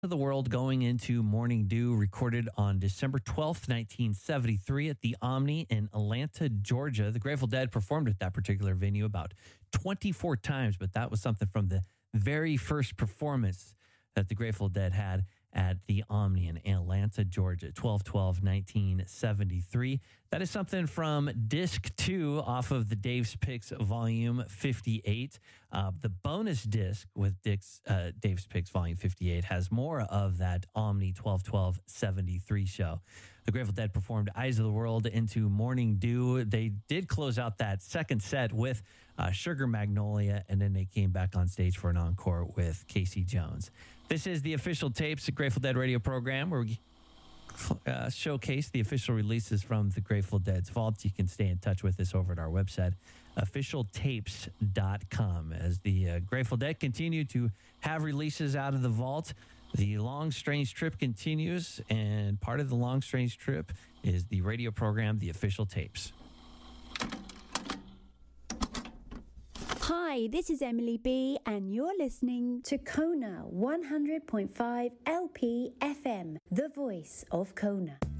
of the World going into Morning Dew, recorded on December 12th, 1973 at the Omni in Atlanta, Georgia. The Grateful Dead performed at that particular venue about 24 times, but that was something from the very first performance that the Grateful Dead had at the Omni in Atlanta, Georgia, 12/12/1973. That is something from disc 2 off of the Dave's Picks volume 58. The bonus disc with Dave's Picks volume 58 has more of that Omni 12/12/73 show. The Grateful Dead performed Eyes of the World into Morning Dew. They did close out that second set with Sugar Magnolia, and then they came back on stage for an encore with Casey Jones. This is the Official Tapes, a Grateful Dead radio program where we showcase the official releases from the Grateful Dead's vault. You can stay in touch with us over at our website, officialtapes.com. As the Grateful Dead continue to have releases out of the vault, the Long Strange Trip continues, and part of the Long Strange Trip is the radio program, The Official Tapes. Hi, this is Emily B, and you're listening to Kona 100.5 LP FM, the voice of Kona.